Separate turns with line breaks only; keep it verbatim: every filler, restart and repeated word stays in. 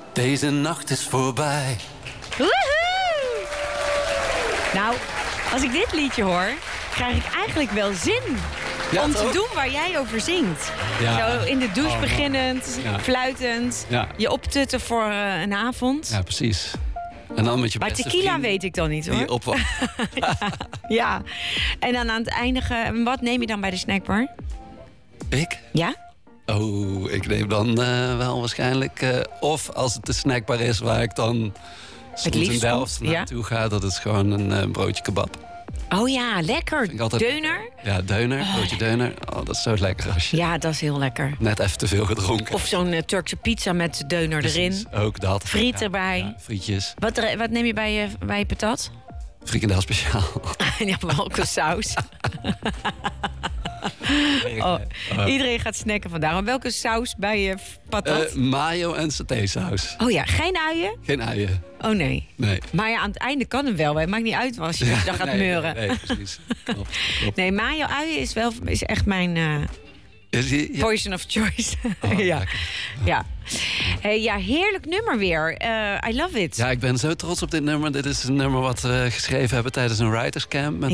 Deze nacht is voorbij.
Woehoe! Nou, als ik dit liedje hoor, krijg ik eigenlijk wel zin
Ja,
om
toch?
te doen waar jij over zingt.
Ja.
Zo in de douche
Oh,
beginnend,
ja.
fluitend,
Ja.
je optutten voor uh, een avond.
Ja, precies. En dan met je
Maar
beste
tequila
vriend
weet ik dan niet, hoor.
die opwacht.
Ja. En dan aan het eindigen, wat neem je dan bij de snackbar?
Ik?
Ja?
Oh, ik neem dan uh, wel waarschijnlijk... Uh, of als het de snackbar is waar ik dan soms in
liefst
Delft
komt, ja.
naartoe ga... dat is gewoon een uh, broodje kebab.
Oh ja, lekker.
Vind ik altijd-
Deuner?
Ja, deuner,
Oh,
broodje deuner. Oh, dat is zo lekker als je
Ja, dat is heel lekker.
net even te veel gedronken
Of zo'n uh, Turkse pizza met deuner
hebt.
erin.
Precies, ook dat.
Friet
Ja,
erbij.
ja, frietjes.
Wat, er- wat neem je bij je, bij je patat?
Frikandel speciaal.
Ja, welke saus? Oh,
Oh.
iedereen gaat snacken vandaag. Maar welke saus bij je patat?
Uh, mayo en satésaus.
oh ja, geen uien?
Geen uien.
Oh nee.
Nee.
Maar ja, aan het einde kan het wel. Het maakt niet uit als je
Ja,
dan gaat
nee,
meuren.
Nee, nee, precies. Klopt, klopt.
Nee, mayo uien is, wel, is echt mijn uh,
Is die- ja.
poison of choice.
Oh,
ja.
lekker.
Ja. Hey, ja, heerlijk nummer weer. Uh, I love it.
Ja, ik ben zo trots op dit nummer. Dit is een nummer wat we geschreven hebben tijdens een writerscamp met